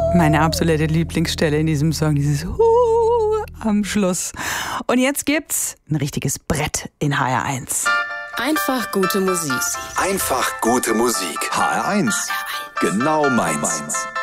Meine absolute Lieblingsstelle in diesem Song, dieses am Schluss. Und jetzt gibt's ein richtiges Brett in HR1. Einfach gute Musik. Einfach gute Musik. HR1. Genau meins.